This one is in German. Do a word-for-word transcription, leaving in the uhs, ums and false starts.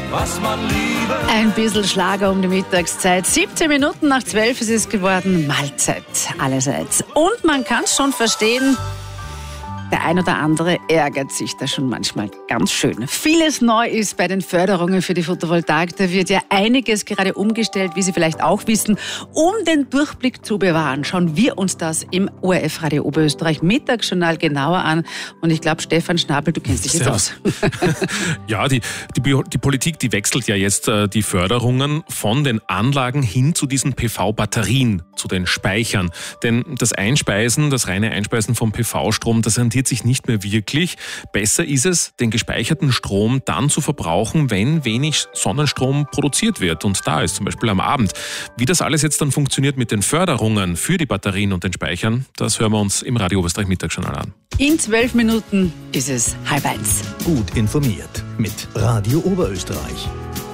was man lieben. Ein bisschen Schlager um die Mittagszeit. siebzehn Minuten nach zwölf ist es geworden. Mahlzeit allerseits. Und man kann es schon verstehen, der ein oder andere ärgert sich da schon manchmal ganz schön. Vieles neu ist bei den Förderungen für die Photovoltaik. Da wird ja einiges gerade umgestellt, wie Sie vielleicht auch wissen. Um den Durchblick zu bewahren, schauen wir uns das im O R F Radio Oberösterreich Mittagsjournal genauer an. Und ich glaube, Stefan Schnabel, du kennst dich jetzt aus. Ja, die, die, die Politik, die wechselt ja jetzt äh, die Förderungen von den Anlagen hin zu diesen P V-Batterien, zu den Speichern. Denn das Einspeisen, das reine Einspeisen von P V-Strom, das rentiert sich nicht mehr wirklich. Besser ist es, den gespeicherten Strom dann zu verbrauchen, wenn wenig Sonnenstrom produziert wird und da ist, zum Beispiel am Abend. Wie das alles jetzt dann funktioniert mit den Förderungen für die Batterien und den Speichern, das hören wir uns im Radio Oberösterreich Mittagsjournal an. In zwölf Minuten ist es halb eins. Gut informiert mit Radio Oberösterreich.